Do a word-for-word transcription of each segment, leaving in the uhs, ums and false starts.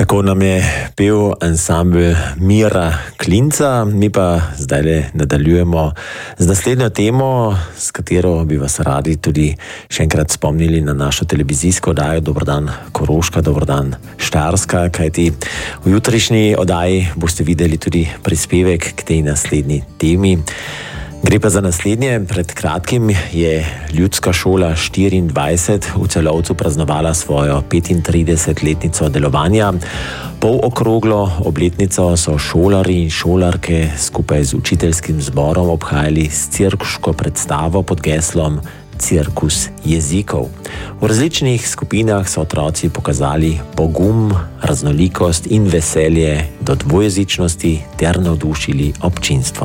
Tako nam je pel ansambl Mira Klinca, mi pa zdaj nadaljujemo z naslednjo temo, s katero bi vas radi tudi še enkrat spomnili na našo televizijsko oddajo Dober dan Koroška, Dober dan Štajerska, kajti v jutrišnji oddaji boste videli tudi prispevek k tej naslednji temi. Gre pa za naslednje. Pred kratkim je Ljudska šola štiriindvajset v Celovcu praznovala svojo petintridesetletnico delovanja. Polokroglo obletnico so šolarji in šolarke skupaj z učiteljskim zborom obhajali s cirkuško predstavo pod geslom Cirkus jezikov. V različnih skupinah so otroci pokazali pogum, raznolikost in veselje do dvojezičnosti ter navdušili občinstvo.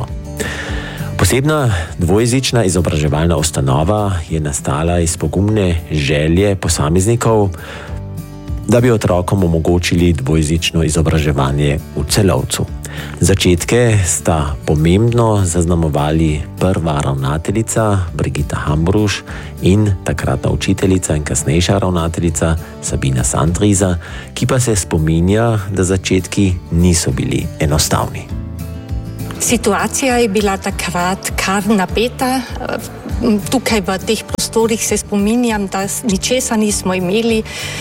Posebna dvojezična izobraževalna ustanova je nastala iz pogumne želje posameznikov, da bi otrokom omogočili dvojezično izobraževanje v Celovcu. Začetke sta pomembno zaznamovali prva ravnateljica Brigita Hambruš in takratna učiteljica in kasnejša ravnateljica Sabina Sandriza, ki pa se spominja, da začetki niso bili enostavni. Situacija je bila takrat kar napeta. Tukaj v teh prostorih se spominjam, da ničesa nismo imeli.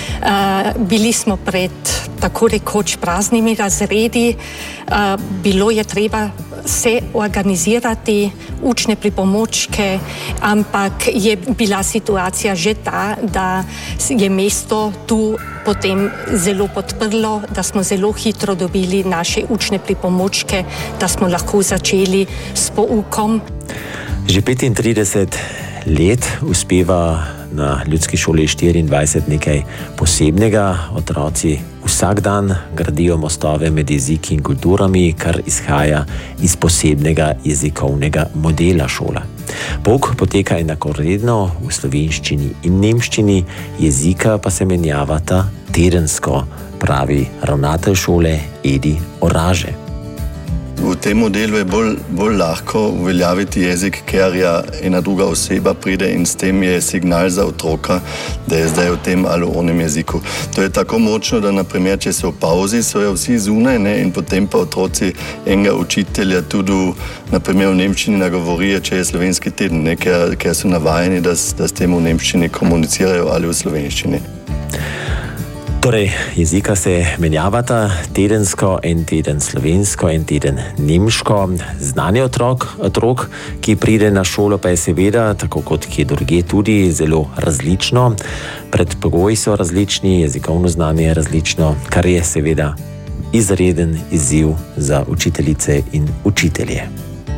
Bili smo pred tako rekoč praznimi razredi. Bilo je treba se organizirati, učne pripomočke, ampak je bila situacija že ta, da je mesto tu potem zelo podprlo, da smo zelo hitro dobili naše učne pripomočke, da smo lahko začeli s poukom. Že petintrideset let uspeva na Ljudski šoli štiriindvajset nekaj posebnega. Otroci vsak dan gradijo mostove med jeziki in kulturami, kar izhaja iz posebnega jezikovnega modela šola. Pouk poteka enakovredno v slovenščini in nemščini, jezika pa se menjavata tedensko, pravi ravnatelj šole Edi Oraže. V tem modelu je bolj, bolj lahko uveljaviti jezik, ker je ena druga oseba pride in s tem je signal za otroka, da je zdaj v tem ali v onem jeziku. To je tako močno, da naprimer, če so v pauzi, so jo vsi zunaj, ne, in potem pa otroci enega učitelja tudi naprimer v nemščini nagovorijo, če je slovenski teden, ne, ker, ker so navajeni, da, da s tem v nemščini komunicirajo ali v slovenščini. Torej, jezika se menjavata tedensko, en teden slovensko, en teden nemško. Znanje otrok, otrok, ki pride na šolo, pa je seveda, tako kot kje drugje, tudi zelo različno. Predpogoji so različni, jezikovno znanje je različno, kar je seveda izreden izziv za učiteljice in učitelje.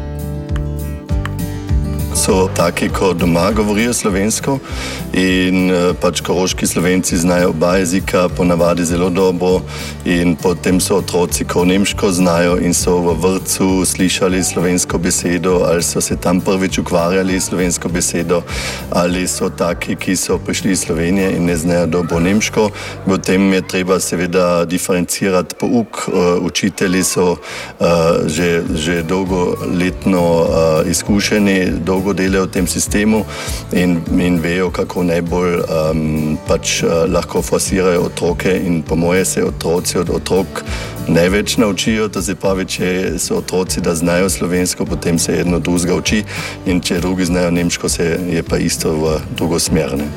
So taki, ko doma govorijo slovensko in pač koroški Slovenci znajo oba jezika ponavadi zelo dobro in potem so otroci, ko nemško znajo in so v vrtcu slišali slovensko besedo ali so se tam prvič ukvarjali slovensko besedo ali so taki, ki so prišli iz Slovenije in ne znajo dobro nemško. Potem je treba seveda diferencirati pouk. Učitelji so uh, že, že dolgoletno uh, izkušeni, dolgo delajo v tem sistemu in, in vejo, kako najbolj um, pač uh, lahko forsirajo otroke in po moje se otroci od otrok največ naučijo, to se pravi, če so otroci, da znajo slovensko, potem se jedno drugega uči in če drugi znajo nemško, se je pa isto v drugo smer. Ne?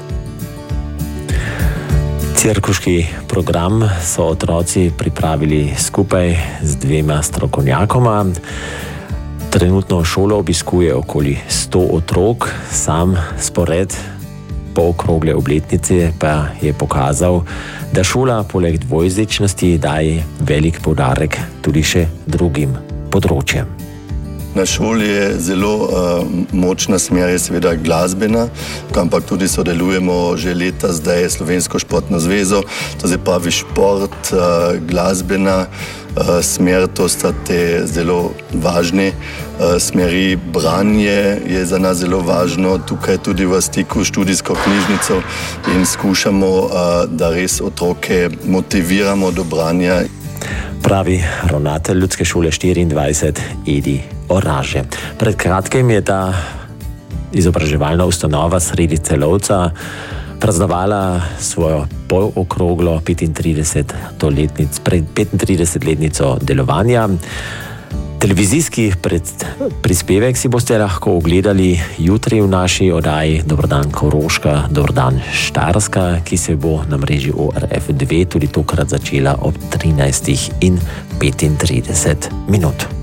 Cirkuški program so otroci pripravili skupaj z dvema strokovnjakoma. Trenutno šolo obiskuje okoli sto otrok, sam spored polokrogle obletnice pa je pokazal, da šola poleg dvojezičnosti daje velik poudarek tudi še drugim področjem. Na šoli je zelo uh, močna smer, je seveda glasbena, ampak tudi sodelujemo že leta zdaj Slovensko športno zvezo, to se pravi šport, uh, glasbena uh, smer, to sta te zelo važne uh, smeri. Branje je za nas zelo važno, tukaj tudi v stiku s študijsko knjižnico in skušamo, uh, da res otroke motiviramo do branja. Pravi ravnatelj Ljudske šole štiriindvajset Edi Oraže. Pred kratkim je ta izobraževalna ustanova sredi Celovca praznovala svojo pol okroglo petintridesetletnico delovanja. Televizijski pred, prispevek si boste lahko ogledali jutri v naši oddaji Dobrodan Koroška, Dobrodan Štajerska, ki se bo na mreži O R F dve tudi tokrat začela ob trinajstih in petintrideset minut.